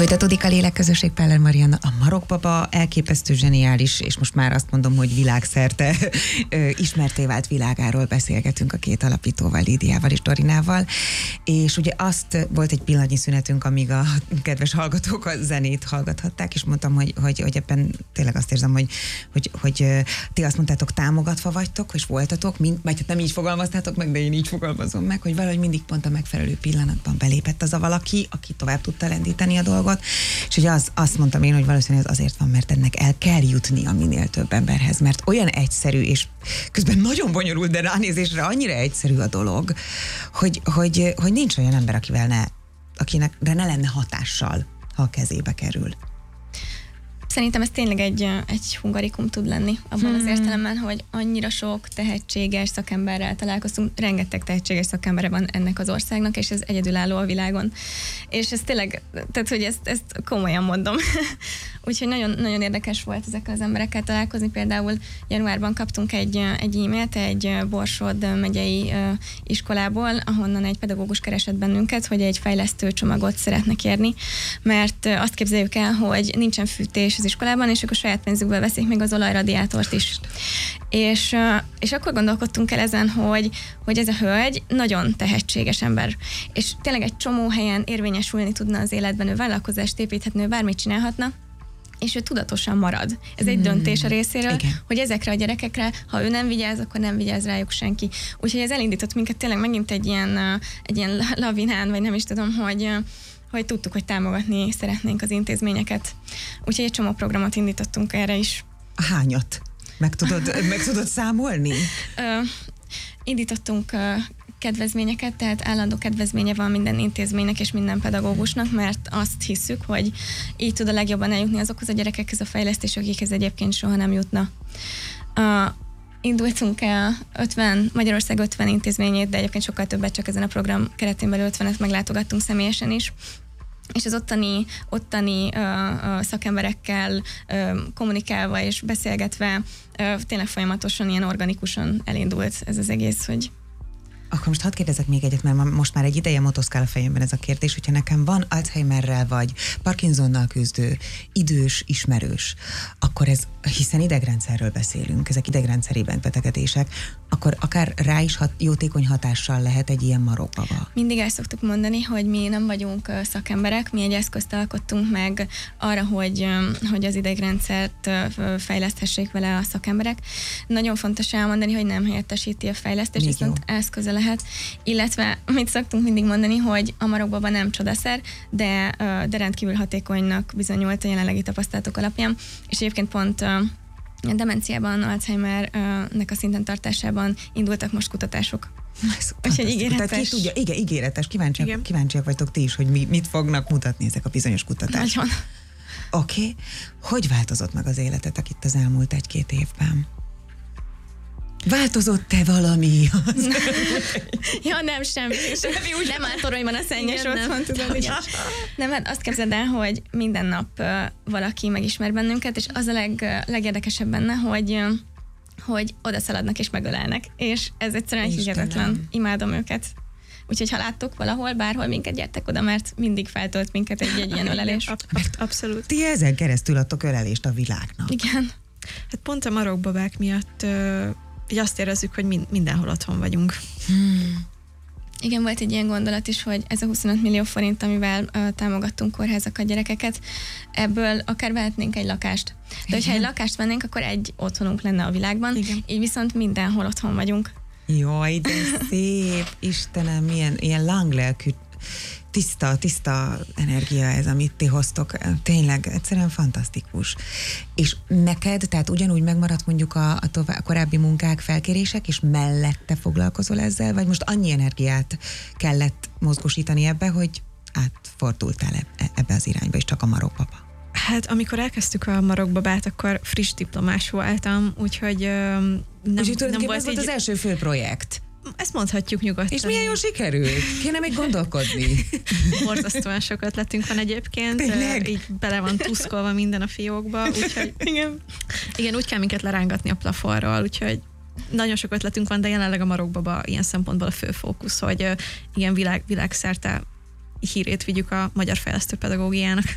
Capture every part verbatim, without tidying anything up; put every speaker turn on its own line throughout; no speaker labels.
Folytatódik a Lélekközösség Peller Mariannal. A Marokkbaba elképesztő zseniális, és most már azt mondom, hogy világszerte ismerté vált világáról beszélgetünk a két alapítóval, Lídiával és Dorinával. És ugye azt volt egy pillanatnyi szünetünk, amíg a kedves hallgatók a zenét hallgathatták, és mondtam, hogy, hogy, hogy ebben tényleg azt érzem, hogy, hogy, hogy ti azt mondtátok, támogatva vagytok, és voltatok, mind, vagy hát nem így fogalmaztátok meg, de én így fogalmazom meg, hogy valahogy mindig pont a megfelelő pillanatban belépett az a valaki, aki tovább tudta lendíteni a dolgot. És ugye az, azt mondtam én, hogy valószínűleg ez azért van, mert ennek el kell jutni a minél több emberhez, mert olyan egyszerű, és közben nagyon bonyolult, de ránézésre annyira egyszerű a dolog, hogy, hogy, hogy nincs olyan ember, akivel ne, akinek de ne lenne hatással, ha a kezébe kerül.
Szerintem ez tényleg egy, egy hungarikum tud lenni, abban hmm. az értelemben, hogy annyira sok tehetséges szakemberrel találkoztunk, rengeteg tehetséges szakembere van ennek az országnak, és ez egyedülálló a világon. És ez tényleg, tehát hogy ezt, ezt komolyan mondom. Úgyhogy nagyon, nagyon érdekes volt ezekkel az emberekkel találkozni. Például januárban kaptunk egy, egy e-mailt egy Borsod megyei iskolából, ahonnan egy pedagógus keresett bennünket, hogy egy fejlesztő csomagot szeretne kérni, mert azt képzeljük el, hogy nincsen fűtés az iskolában, és ők a saját pénzükből veszik még az olajradiátort is. És, és akkor gondolkodtunk el ezen, hogy, hogy ez a hölgy nagyon tehetséges ember, és tényleg egy csomó helyen érvényesülni tudna az életben, ő vállalkozást építhetne, ő bármit csinálhatna, és ő tudatosan marad. Ez egy döntés a részéről, igen, hogy ezekre a gyerekekre, ha ő nem vigyáz, akkor nem vigyáz rájuk senki. Úgyhogy ez elindított minket tényleg megint egy ilyen, egy ilyen lavinán, vagy nem is tudom, hogy hogy tudtuk, hogy támogatni szeretnénk az intézményeket. Úgyhogy egy csomó programot indítottunk erre is.
Hányat? Meg tudod, meg tudod számolni?
Ö, indítottunk ö, kedvezményeket, tehát állandó kedvezménye van minden intézménynek és minden pedagógusnak, mert azt hiszük, hogy így tud a legjobban eljutni azokhoz a gyerekekhez a fejlesztés, akikhez egyébként soha nem jutna. Uh, indultunk el ötven, Magyarország ötven intézményét, de egyébként sokkal többet, csak ezen a program keretén belül ötvenet meglátogattunk személyesen is. És az ottani, ottani uh, uh, szakemberekkel uh, kommunikálva és beszélgetve uh, tényleg folyamatosan, ilyen organikusan elindult ez az egész, hogy
Akkor most hadd kérdezek még egyet, mert most már egy ideje motoszkál a fejemben ez a kérdés, hogyha nekem van Alzheimerrel vagy Parkinsonnal küzdő, idős, ismerős, akkor ez, hiszen idegrendszerről beszélünk, ezek idegrendszerében betegedések, akkor akár rá is hat, jótékony hatással lehet egy ilyen marokkbaba.
Mindig el szoktuk mondani, hogy mi nem vagyunk szakemberek, mi egy eszközt alkottunk meg arra, hogy, hogy az idegrendszert fejleszthessék vele a szakemberek. Nagyon fontos elmondani, hogy nem helyettesíti a fejlesztést,
Még
viszont
jó.
eszköze lehet, illetve mit szoktunk mindig mondani, hogy a marokkbaba nem csodaszer, de, de rendkívül hatékonynak bizonyult a jelenlegi tapasztalatok alapján, és egyébként pont a demenciában, Alzheimernek a szinten tartásában indultak most kutatások.
Úgyhogy ígéretes. Tehát ki tudja, igen, ígéretes. Kíváncsiak, igen. kíváncsiak vagytok ti is, hogy mi, mit fognak mutatni ezek a bizonyos kutatások.
Nagyon.
Oké. Okay. Hogy változott meg az életetek itt az elmúlt egy-két évben? Változott-e valami?
Ja, nem, semmi. semmi úgy nem áll toronyban a szennyes otthon, tudod. Nem, hát azt képzeld el, hogy minden nap uh, valaki megismer bennünket, és az a leg, uh, legérdekesebb benne, hogy, uh, hogy oda szaladnak és megölelnek. És ez egyszerűen hihetetlen. Imádom őket. Úgyhogy ha láttok valahol, bárhol minket, gyertek oda, mert mindig feltölt minket egy, egy ilyen ölelés.
Abszolút.
Ti ezen keresztül adtok ölelést a világnak.
Igen.
Hát pont a marokkbabák miatt uh, így azt érezzük, hogy min- mindenhol otthon vagyunk.
Hmm. Igen, volt egy ilyen gondolat is, hogy ez a huszonöt millió forint, amivel uh, támogattunk kórházakat, gyerekeket, ebből akár vehetnénk egy lakást. De igen. hogyha egy lakást vennénk, akkor egy otthonunk lenne a világban, igen. így viszont mindenhol otthon vagyunk.
Jaj, de szép! Istenem, milyen ilyen langlelkű, tiszta, tiszta energia ez, amit ti hoztok. Tényleg, egyszerűen fantasztikus. És neked, tehát ugyanúgy megmaradt mondjuk a, a, tovább, a korábbi munkák, felkérések, és mellette foglalkozol ezzel, vagy most annyi energiát kellett mozgósítani ebbe, hogy átfordultál ebbe az irányba, és csak a marokkbaba?
Hát amikor elkezdtük a marokkbabát, akkor friss diplomás voltam, úgyhogy nem,
úgyhogy
nem volt
ez volt
így...
az első fő projekt.
Ezt mondhatjuk nyugodtan.
És milyen jól sikerült? Kéne még gondolkodni.
Borzasztóan sok ötletünk van egyébként.
Tényleg?
Így bele van tuszkolva minden a fiókba, úgyhogy igen. igen, úgy kell minket lerángatni a plafonról, úgyhogy nagyon sok ötletünk van, de jelenleg a marokkbaba ilyen szempontból a fő fókusz, hogy igen, világ, világszerte hírét vigyük a magyar fejlesztő pedagógiának.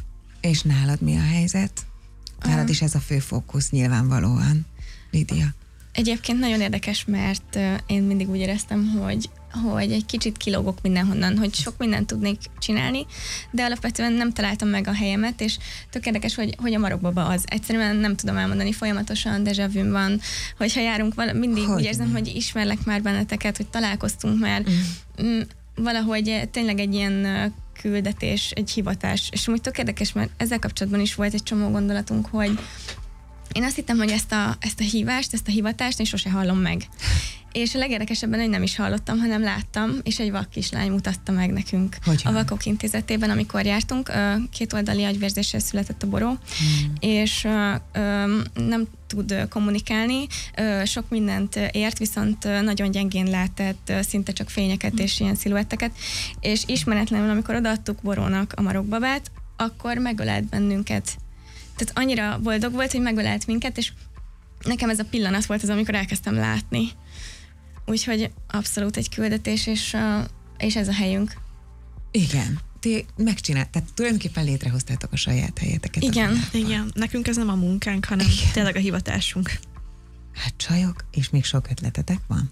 És nálad mi a helyzet? Nálad is ez a fő fókusz nyilvánvalóan, Lídia.
Egyébként nagyon érdekes, mert én mindig úgy éreztem, hogy hogy egy kicsit kilógok mindenhonnan, hogy sok mindent tudnék csinálni, de alapvetően nem találtam meg a helyemet, és tök érdekes, hogy, hogy a marokbaba az. Egyszerűen nem tudom elmondani, folyamatosan déjà vu van, hogyha járunk, vala, mindig hogy úgy érzem, nem. hogy ismerlek már benneteket, hogy találkoztunk már. Mm. Valahogy tényleg egy ilyen küldetés, egy hivatás, és amúgy tök érdekes, mert ezzel kapcsolatban is volt egy csomó gondolatunk, hogy én azt hittem, hogy ezt a, ezt a hívást, ezt a hivatást én sose hallom meg. És a legérdekesebben, hogy nem is hallottam, hanem láttam, és egy vak kislány mutatta meg nekünk. Hogyan? A Vakok Intézetében, amikor jártunk, két oldali agyvérzéssel született a Boró, hmm. és nem tud kommunikálni, sok mindent ért, viszont nagyon gyengén látett, szinte csak fényeket hmm. és ilyen sziluetteket, és ismeretlenül, amikor odaadtuk Borónak a marokbabát, akkor megölelt bennünket. Tehát annyira boldog volt, hogy megölelt minket, és nekem ez a pillanat volt az, amikor elkezdtem látni. Úgyhogy abszolút egy küldetés, és, és ez a helyünk.
Igen. Ti megcsinált, tehát tulajdonképpen létrehoztátok a saját helyeteket.
Igen.
Igen. Nekünk ez nem a munkánk, hanem igen. tényleg a hivatásunk.
Hát csajok, és még sok ötletetek van?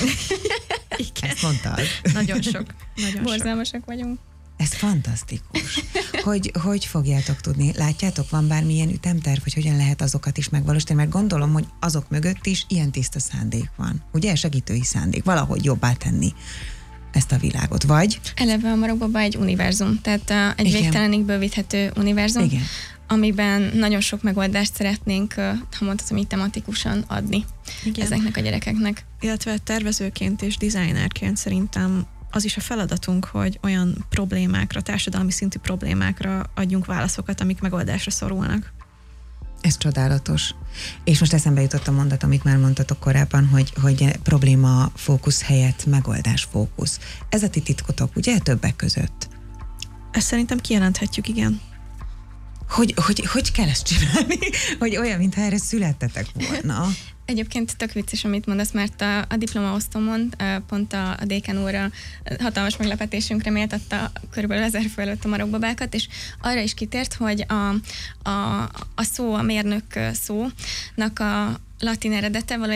Igen.
Ezt mondtad?
Nagyon sok. Nagyon
Borzalmasak sok. vagyunk.
Ez fantasztikus. Hogy, hogy fogjátok tudni? Látjátok, van bármilyen ütemterv, hogy hogyan lehet azokat is megvalósítani? Mert gondolom, hogy azok mögött is ilyen tiszta szándék van. Ugye? Segítői szándék. Valahogy jobbá tenni ezt a világot. Vagy?
Eleve a marokbaba egy univerzum. Tehát uh, egy Igen. végtelenig bővíthető univerzum. Igen. Amiben nagyon sok megoldást szeretnénk, ha mondhatom így, tematikusan adni Igen. ezeknek a gyerekeknek.
Illetve tervezőként és designerként szerintem az is a feladatunk, hogy olyan problémákra, társadalmi szintű problémákra adjunk válaszokat, amik megoldásra szorulnak.
Ez csodálatos. És most eszembe jutott a mondat, amit már mondtatok korábban, hogy, hogy probléma fókusz helyett megoldás fókusz. Ez a ti titkotok, ugye, többek között?
Ezt szerintem kijelenthetjük, igen.
Hogy, hogy, hogy kell ezt csinálni? Hogy olyan, mintha erre születtetek volna.
Egyébként tök vicces, amit mondasz, mert a, a diplomaosztomon pont a, a dékán úr a hatalmas meglepetésünkre méltatta körülbelül ezer fő előtt a marokbabákat, és arra is kitért, hogy a, a, a szó, a mérnök szónak a latin eredete valójában